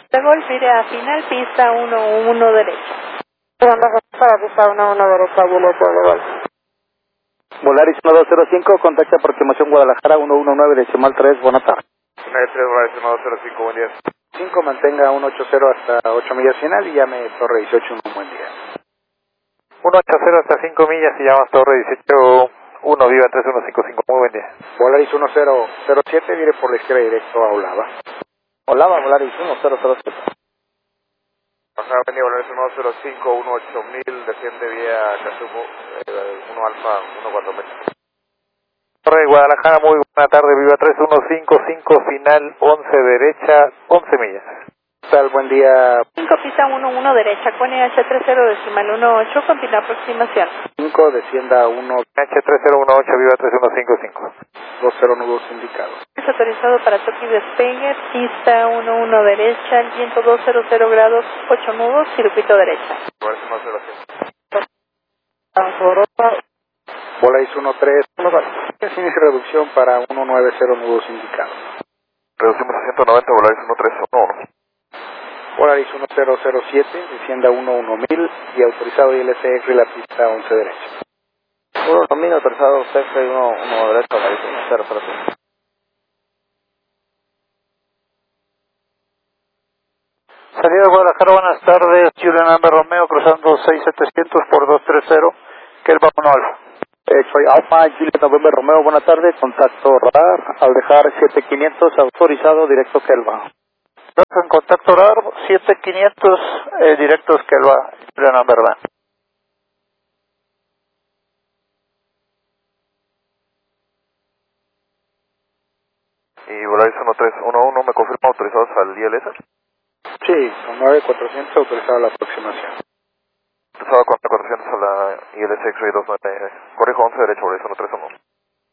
De Golf, iré a final, pista 1-1 derecha. Para pista 1-1 derecha, Juliet de Golf. Volaris 1205, contacta aproximación Guadalajara 119, decimal 3, buenas tardes. 3 Volaris 1205, buen día. 5, mantenga 180 hasta 8 millas final y llame Torre 18, un buen día. 180 hasta 5 millas y llamas Torre 18, 1, Viva 3155, muy buen día. Volaris 1007, vire por la izquierda directo a Olava. Olava, Volaris 1007. Baja Avenida Volaris 105, 18000, desciende vía Casumo, 1 Alfa, 14000. Torre Guadalajara, muy buena tarde, Viva 3155, final 11 derecha, 11 millas. ¿Qué tal? Buen día. 5, pista 1-1 derecha, con H30 decimal 18, continúa aproximación. 5, descienda 1, H3018, Viva 3155. 20 nudos indicados. Es autorizado para toque y despegue, pista 1-1 derecha, el viento 200 grados, 8 nudos, circuito derecha. Volaris 105. Volaris 13, inicio reducción para 190 nudos indicados. Reducimos a 190, Volaris 1311. Volaris 1007, descienda 11000 y autorizado ILC la pista 11 derecha. 1-1000 autorizado CF 1 derecha, Volaris 1007. Salida de Guadalajara, buenas tardes, Julian Amber Romeo, cruzando 6700 por 230, Kelva 1 Alfa. Soy Alfa, Juliet November Romeo, buenas tardes, contacto radar, al dejar 7500, autorizado, directo Kelva. En contacto radar, 7500, directos Kelva, Julian Amber Romeo. Y Volaris 1311, ¿me confirma autorizados al ILS? Sí, con 9400 autorizado la aproximación. Autorizado con 400 a la ILS X-Ray 29, corrijo 11 derecho, Volaris 1311.